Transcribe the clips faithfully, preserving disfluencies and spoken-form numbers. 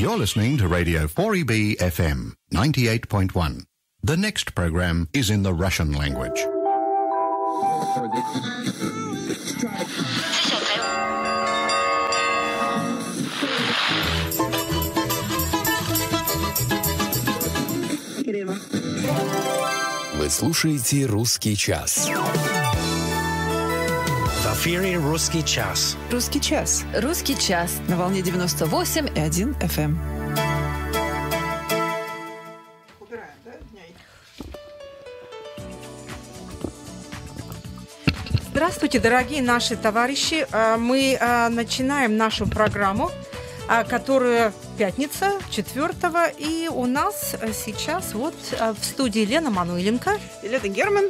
You're listening to Radio four E B F M ninety-eight point one. The next program is in the Russian language. Вы слушаете «Русский час». В эфире «Русский час». «Русский час». «Русский час». На волне девяносто восемь и один эф эм. Здравствуйте, дорогие наши товарищи. Мы начинаем нашу программу, которая пятница, четвертого. И у нас сейчас вот в студии Лена Мануиленко. И Лена Герман.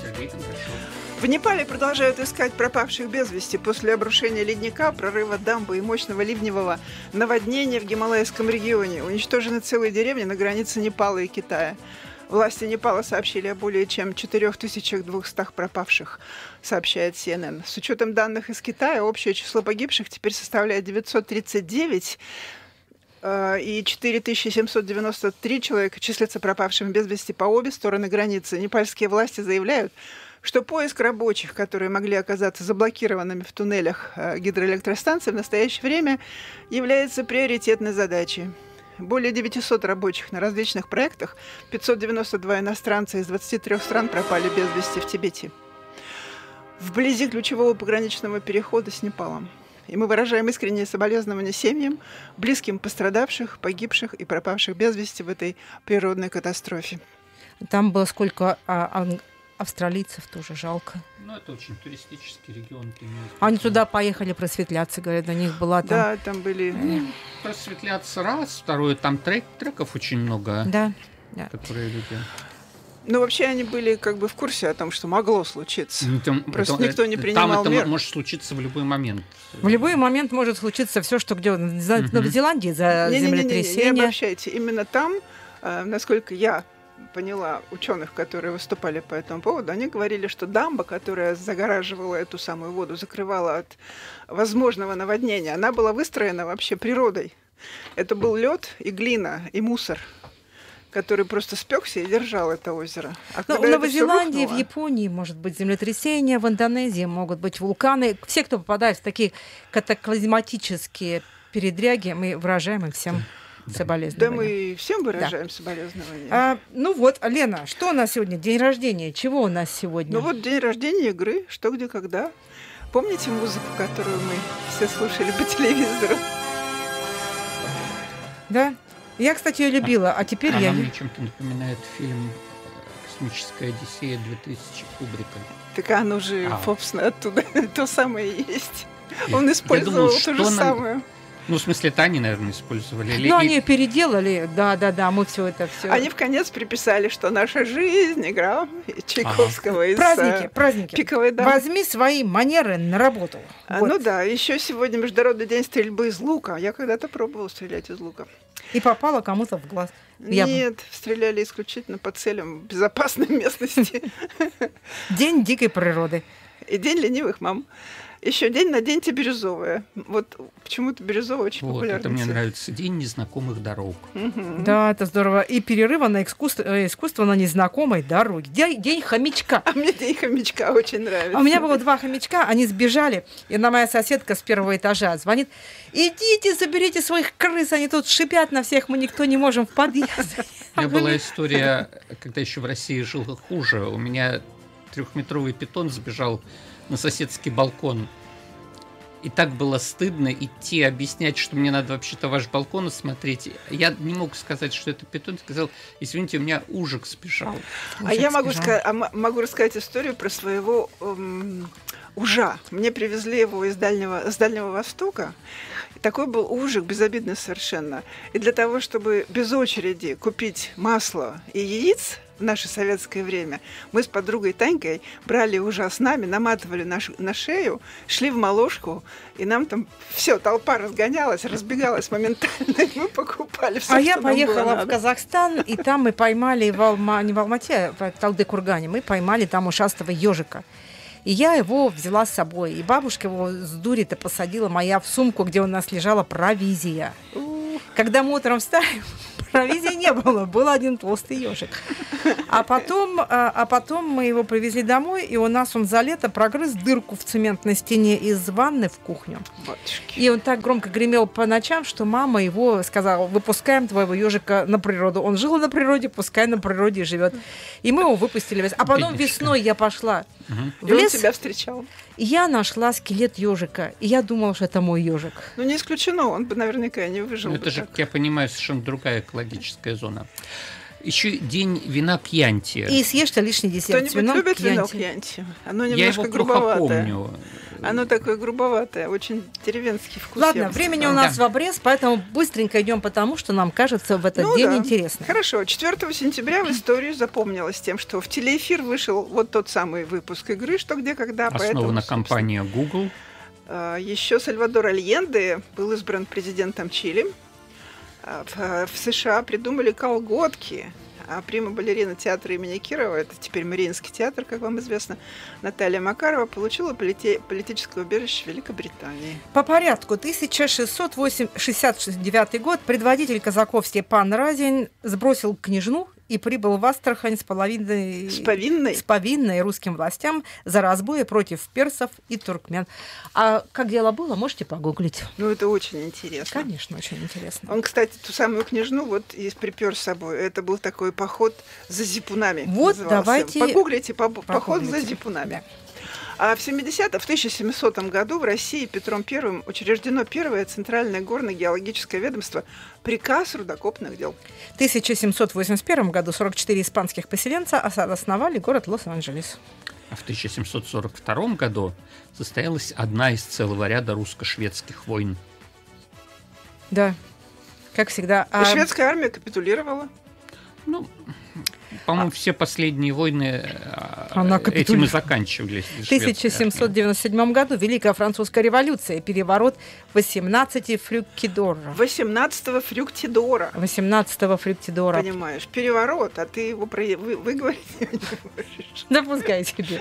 В Непале продолжают искать пропавших без вести после обрушения ледника, прорыва дамбы и мощного ливневого наводнения в Гималайском регионе. Уничтожены целые деревни на границе Непала и Китая. Власти Непала сообщили о более чем четыре тысячи двести пропавших, сообщает си эн эн. С учетом данных из Китая, общее число погибших теперь составляет девятьсот тридцать девять, и четыре тысячи семьсот девяносто три человека числятся пропавшими без вести по обе стороны границы. Непальские власти заявляют, что поиск рабочих, которые могли оказаться заблокированными в туннелях гидроэлектростанций, в настоящее время является приоритетной задачей. Более девятьсот рабочих на различных проектах, пятьсот девяносто два иностранца из двадцати трёх стран пропали без вести в Тибете, вблизи ключевого пограничного перехода с Непалом. И мы выражаем искренние соболезнования семьям, близким пострадавших, погибших и пропавших без вести в этой природной катастрофе. Там было сколько а, австралийцев, тоже жалко. Ну, это очень туристический регион. Они туда поехали просветляться, говорят, у них была там... Да, там были... Ну, просветляться раз, второе, там трек, треков очень много, да, да. которые люди... Ну, вообще они были как бы в курсе о том, что могло случиться. Там, Просто это, никто не принимал там мер. это может случиться в любой момент. В любой момент может случиться все, что где в Новой Зеландии за не, землетрясение. Не, не, не, не обобщайте. Именно там, э, насколько я поняла ученых, которые выступали по этому поводу, они говорили, что дамба, которая загораживала эту самую воду, закрывала от возможного наводнения, она была выстроена вообще природой. Это был лед и глина, и мусор, который просто спекся и держал это озеро. А Но в Новой Зеландии, рухнуло... в Японии может быть землетрясение, в Индонезии могут быть вулканы. Все, кто попадает в такие катаклизматические передряги, мы выражаем им всем соболезнования. Да, мы всем выражаем да. соболезнования. А, ну вот, Лена, что у нас сегодня? День рождения. Чего у нас сегодня? Ну вот день рождения игры «Что, где, когда». Помните музыку, которую мы все слушали по телевизору? Да. Я, кстати, ее любила, а теперь Она я... мне чем-то напоминает фильм «Космическая Одиссея» две тысячи Кубрика. Так оно же, а. собственно, оттуда то самое и есть. Я, Он использовал думал, то же на... самое. Ну, в смысле, это они, наверное, использовали. Ну, они переделали, да-да-да, мы все это все. Они в конец приписали, что наша жизнь игра Чайковского ага. из праздники, праздники. «Пиковой дамы». Возьми свои манеры на работу. А, вот. Ну да, еще сегодня Международный день стрельбы из лука. Я когда-то пробовала стрелять из лука. И попала кому-то в глаз. Нет, Я... стреляли исключительно по целям безопасной местности. День дикой природы. И день ленивых мам. Еще день на день бирюзовая. Вот почему-то бирюзовая очень вот, популярна. Это мне нравится. День незнакомых дорог. Угу. Да, это здорово. И перерыва на искусство, искусство на незнакомой дороге. День, день хомячка. А мне день хомячка очень нравится. А у меня было два хомячка, они сбежали. И она, моя соседка с первого этажа, звонит. Идите, заберите своих крыс, они тут шипят на всех, мы никто не можем в подъезд. У меня была история, когда еще в России жил хуже. У меня трехметровый питон сбежал на соседский балкон. И так было стыдно идти объяснять, что мне надо вообще-то ваш балкон осмотреть. Я не мог сказать, что это питон. Сказал, извините, у меня ужик сбежал. А я могу, ска- а могу рассказать историю про своего эм, ужа. Мне привезли его из Дальнего, с Дальнего Востока. И такой был ужик, безобидный совершенно. И для того, чтобы без очереди купить масло и яиц в наше советское время, мы с подругой Танькой брали ужа с нами, наматывали на, ш- на шею, шли в Моложку, и нам там все, толпа разгонялась, разбегалась моментально, и мы покупали все, а что я нам поехала было в надо. Казахстан, и там мы поймали в Алма... не в Алмате, а в Талды-Кургане, мы поймали там ушастого ежика. И я его взяла с собой. И бабушка его с дури-то посадила моя в сумку, где у нас лежала провизия. Когда мы утром встали, провизии не было, был один толстый ежик. А потом, а, а потом мы его привезли домой, и у нас он за лето прогрыз дырку в цементной стене из ванны в кухню. Батюшки. И он так громко гремел по ночам, что мама его сказала: выпускаем твоего ежика на природу. Он жил на природе, пускай на природе живет. И мы его выпустили. А потом Бедничка. весной я пошла Угу. в И он лес, тебя встречал. и я нашла скелет ежика. И я думала, что это мой ежик. Ну, не исключено, он бы наверняка не выжил Ну, бы это же, так. как я понимаю, совершенно другая экологическая зона. Еще день вина Кьянти. И съешьте лишний десерт. Кто-нибудь с вином любит вино Кьянти. Кьянти? Оно Я немножко его плохо грубоватое. помню. Оно такое грубоватое, очень деревенский вкус. Ладно, я бы времени сказала. у нас Да. в обрез, поэтому быстренько идем по тому, что нам кажется в этот Ну день да. интересно. Хорошо, четвёртого сентября в истории запомнилось тем, что в телеэфир вышел вот тот самый выпуск игры «Что, где, когда». Основана компания Google. Еще Сальвадор Альенде был избран президентом Чили. А В, в США придумали колготки. А прима-балерина театра имени Кирова, это теперь Мариинский театр, как вам известно, Наталья Макарова получила полите- политическое убежище в Великобритании. По порядку. тысяча шестьсот шестьдесят девятый год. Предводитель казаков Степан Разин сбросил княжну и прибыл в Астрахань с половиной... С повинной. с повинной русским властям за разбои против персов и туркмен. А как дело было, можете погуглить. Ну, это очень интересно. Конечно, очень интересно. Он, кстати, ту самую княжну вот и припер с собой. Это был такой поход за зипунами. Вот, назывался. давайте Погуглите, по- поход Погуглите. за зипунами. А в семидесятом, в тысяча семисотом году в России Петром Первым учреждено первое Центральное горно-геологическое ведомство «Приказ рудокопных дел». В тысяча семьсот восемьдесят первом году сорок четыре испанских поселенца основали город Лос-Анджелес. А в тысяча семьсот сорок втором году состоялась одна из целого ряда русско-шведских войн. Да, как всегда. И А шведская армия капитулировала. Ну, по-моему, все последние войны а, Она этим и капитулировала. заканчивались. В тысяча семьсот девяносто седьмом году Великая Французская революция, переворот восемнадцати фрюкидора. восемнадцатого Фрюктидора. восемнадцатого фрюктидора. Понимаешь, переворот, а ты его про... вы... выговорить не можешь. Да пускай себе.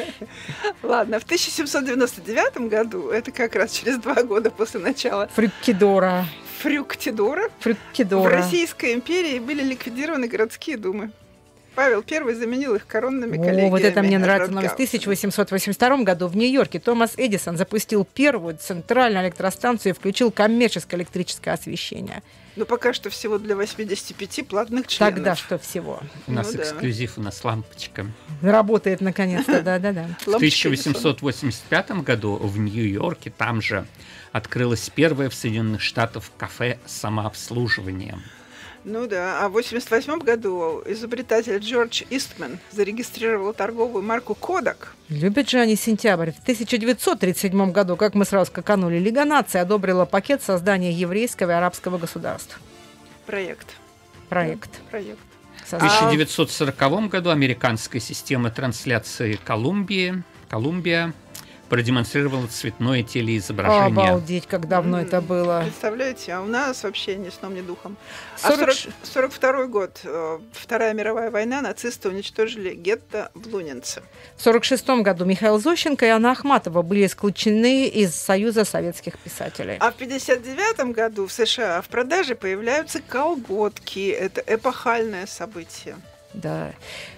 Ладно, в тысяча семьсот девяносто девятом году, это как раз через два года после начала Фрюкидора. Фрюктидора, в Фрюкидора. Российской империи были ликвидированы городские думы. Павел I заменил их коронными коллегиями. О, вот это мне нравится. Но в Радгауса. тысяча восемьсот восемьдесят втором году в Нью-Йорке Томас Эдисон запустил первую центральную электростанцию и включил коммерческое электрическое освещение. Но пока что всего для восьмидесяти пяти платных членов. Тогда что всего. У нас Ну да. эксклюзив, у нас лампочка. Работает наконец-то, да-да-да. В Лампочки тысяча восемьсот восемьдесят пятом году в Нью-Йорке, там же, открылось первое в Соединенных Штатах кафе с самообслуживанием. Ну да, а в восемьдесят восьмом году изобретатель Джордж Истман зарегистрировал торговую марку «Кодак». Любят же они сентябрь. В тысяча девятьсот тридцать седьмом году, как мы сразу скаканули, Лига наций одобрила пакет создания еврейского и арабского государств. Проект. Проект. Проект. В Создания. тысяча девятьсот сороковом году американская система трансляции Колумбии, Колумбия продемонстрировала цветное телеизображение. Обалдеть, как давно М, это было. Представляете, а у нас вообще ни сном, ни духом. А сорок сорок, сорок второй год, э, Вторая мировая война, нацисты уничтожили гетто в Лунинце. В сорок шестом году Михаил Зощенко и Анна Ахматова были исключены из Союза советских писателей. А в пятьдесят девятом году в США в продаже появляются колготки. Это эпохальное событие. Да.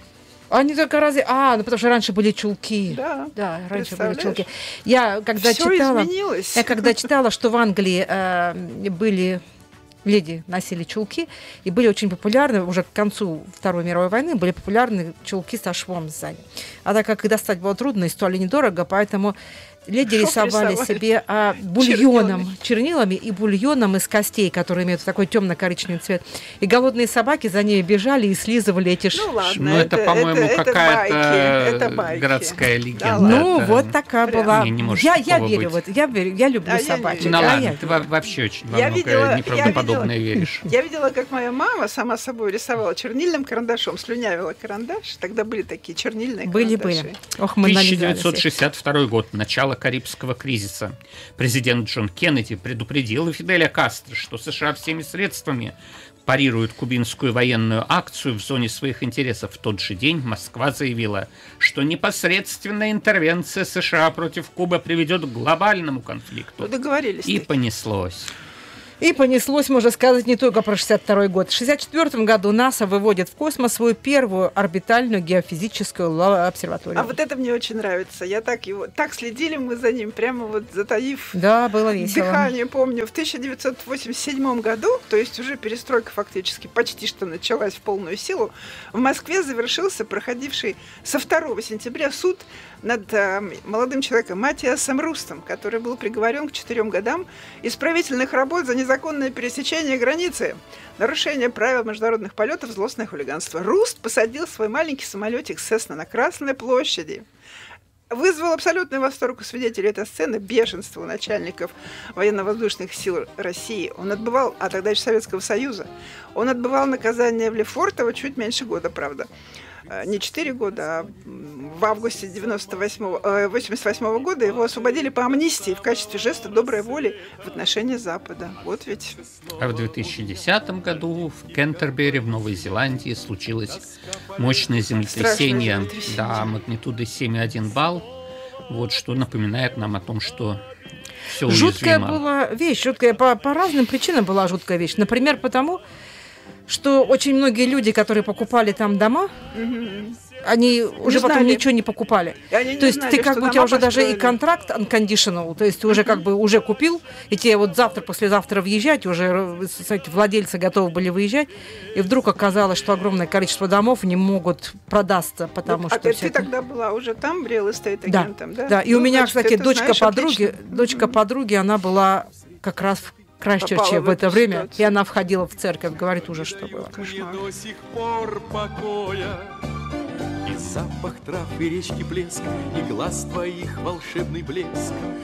Они только разве... А, ну потому что раньше были чулки. Да. Да, раньше были Представляешь? чулки. Я когда Всё читала... изменилось. Я когда читала, что в Англии э, были... Леди носили чулки, и были очень популярны, уже к концу Второй мировой войны, были популярны чулки со швом сзади. А так как их достать было трудно и стоили недорого, поэтому леди Шов рисовали рисовали. себе а, бульоном, Чернилами. чернилами и бульоном из костей, которые имеют такой темно-коричневый цвет. И голодные собаки за ними бежали и слизывали эти ш... Ну ладно, Ну, это, по-моему, это какая-то байки, это байки. городская Да легенда. ладно. Ну, Это- вот такая Прям. была. Не, не может я, я такого верю быть. в это. Я, верю, я люблю А я не собачек. верю. Ну а ладно, я ты верю. во- вообще очень во Я многое видела- я неправдоподобное видела- веришь. Я видела, как моя мама сама собой рисовала чернильным карандашом, слюнявила карандаш. Тогда были такие чернильные Были, карандаши. были. Ох, мы тысяча нализались девятьсот их. шестьдесят второй год, начало Карибского кризиса. Президент Джон Кеннеди предупредил Фиделя Кастро, что США всеми средствами парируют кубинскую военную акцию в зоне своих интересов. В тот же день Москва заявила, что непосредственная интервенция США против Кубы приведет к глобальному конфликту. Ну, договорились. И таки. понеслось. И понеслось, можно сказать, не только про шестьдесят второй год. В шестьдесят четвёртом году НАСА выводит в космос свою первую орбитальную геофизическую обсерваторию. А вот это мне очень нравится. Я так его, так следили мы за ним, прямо вот затаив да, было весело. Дыхание, помню. В тысяча девятьсот восемьдесят седьмом году, то есть уже перестройка фактически почти что началась в полную силу, в Москве завершился проходивший со второго сентября суд над э, молодым человеком Матиасом Рустом, который был приговорен к четырем годам исправительных работ за незаконное пересечение границы, нарушение правил международных полетов, злостное хулиганство. Руст посадил свой маленький самолетик Cessna на Красной площади. Вызвал абсолютный восторг у свидетелей этой сцены, бешенство у начальников военно-воздушных сил России. Он отбывал, а тогда еще Советского Союза, он отбывал наказание в Лефортово чуть меньше года, правда. Не четыре года, а в августе девяносто восьмого, восемьдесят восьмого года его освободили по амнистии в качестве жеста доброй воли в отношении Запада. Вот ведь. А в две тысячи десятом году в Кентербери, в Новой Зеландии, случилось мощное землетрясение, землетрясение. Да, магнитудой семь и один балл. Вот что напоминает нам о том, что все уязвимо. Жуткая была вещь, жуткая по, по разным причинам была жуткая вещь. Например, потому что очень многие люди, которые покупали там дома, mm-hmm. они уже знали. Потом ничего не покупали. Не то есть знали, ты как бы у тебя уже построили. Даже и контракт unconditional, то есть ты уже mm-hmm. как бы уже купил, и тебе вот завтра, послезавтра въезжать, уже кстати, владельцы готовы были выезжать, и вдруг оказалось, что огромное количество домов не могут продастся, потому ну, что... А ты, ты это... тогда была уже там, в real estate агентом, да? Да, да. И ну, у меня, значит, кстати, дочка знаешь, подруги, отлично. дочка подруги, она была как раз в Крайстчерче в это время, ситуацию. И она входила в церковь, говорит, уже что было. Кошмар. До сих пор покоя, и запах трав, и речки плеск, и глаз твоих волшебный блеск.